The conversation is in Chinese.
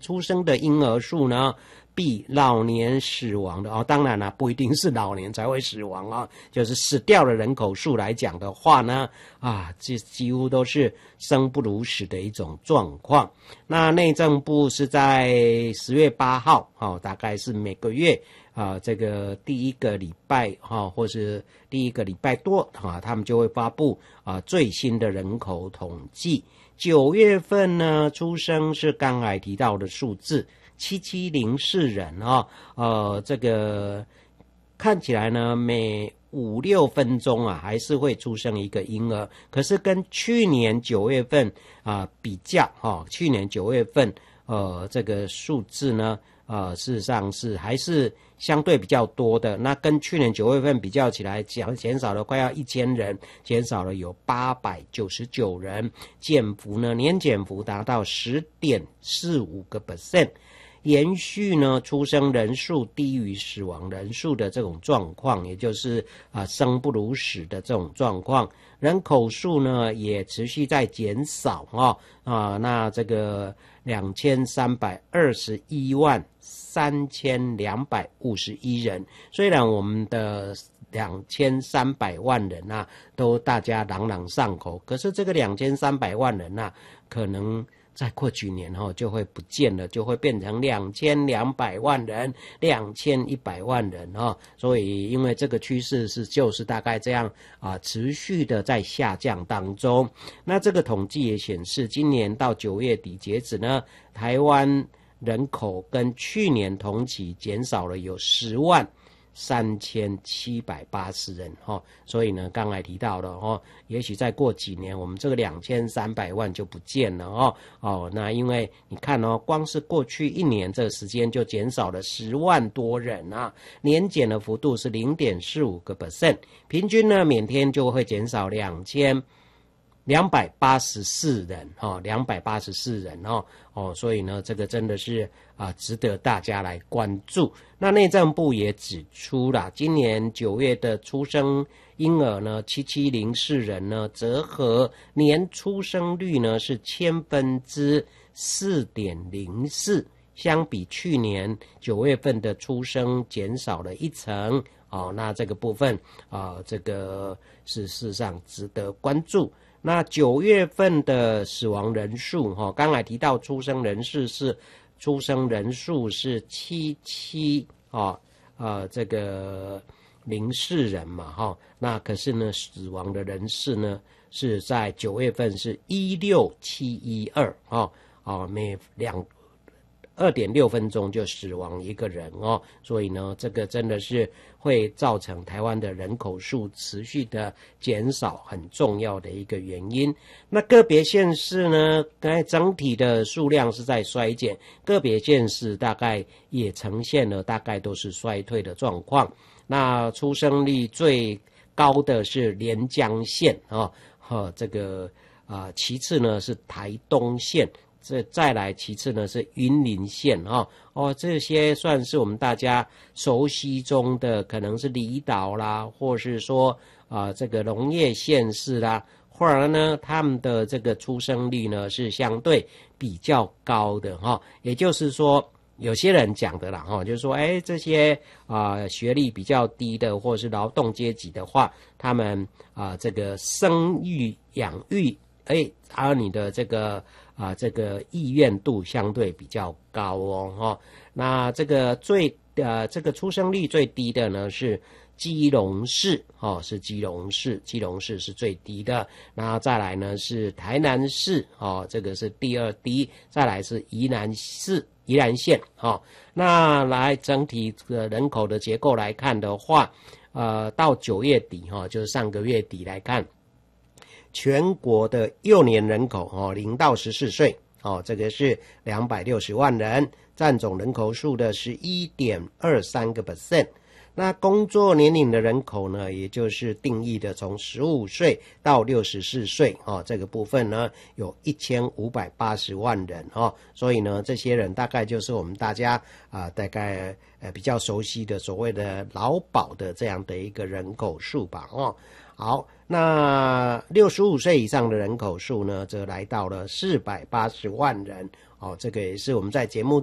出生的婴儿数呢，比老年死亡的当然不一定是老年才会死亡就是死掉的人口数来讲的话呢，这几乎都是生不如死的一种状况。那内政部是在10月8号大概是每个月这个第一个礼拜或是第一个礼拜多他们就会发布最新的人口统计。9月份呢，出生是刚才提到的数字7704人这个看起来呢，每5-6分钟还是会出生一个婴儿，可是跟去年9月份比较去年9月份这个数字呢事实上是还是相对比较多的。那跟去年9月份比较起来，减少了快要1000人，减少了有899人，年减幅达到 10.45%， 延续呢出生人数低于死亡人数的这种状况，也就是生不如死的这种状况。人口数呢也持续在减少那这个23213251人，虽然我们的2300万人都大家朗朗上口，可是这个2300万人可能再过几年就会不见了，就会变成2200万人、2100万人所以因为这个趋势就是大概这样持续的在下降当中。那这个统计也显示，今年到9月底截止呢，台湾人口跟去年同期减少了有103780人所以呢刚才提到了也许再过几年我们这个2300万就不见了那因为你看光是过去1年这个时间就减少了10万多人年减的幅度是 0.45%， 平均呢每天就会减少2284人284人所以呢这个真的是值得大家来关注。那内政部也指出了，今年9月的出生婴儿呢7704人呢，折合年出生率呢是4.04%，相比去年9月份的出生减少了1成那这个部分这个是事实上值得关注。那9月份的死亡人数刚才提到出生人数是77这个04人嘛那可是呢死亡的人数呢是在9月份是16712每2.6分钟就死亡一个人所以呢这个真的是会造成台湾的人口数持续的减少很重要的一个原因。那个别县市呢，刚才整体的数量是在衰减，个别县市大概也呈现了大概都是衰退的状况。那出生率最高的是连江县这个其次呢是台东县，再来其次呢是云林县这些算是我们大家熟悉中的，可能是离岛啦，或是说这个农业县市啦，或者呢他们的这个出生率呢是相对比较高的也就是说有些人讲的啦就是说这些学历比较低的或是劳动阶级的话，他们这个生育养育还有你的这个意愿度相对比较高那这个这个出生率最低的呢是基隆市是基隆市是最低的。然后再来呢是台南市这个是第二低，再来是宜兰县那来整体人口的结构来看的话到9月底就是上个月底来看，全国的幼年人口0到14岁这个是260万人，占总人口数的 11.23%。那工作年龄的人口呢，也就是定义的从15岁到64岁这个部分呢有1580万人所以呢这些人大概就是我们大家大概比较熟悉的所谓的劳保的这样的一个人口数吧好，那65岁以上的人口数呢则来到了480万人这个也是我们在节目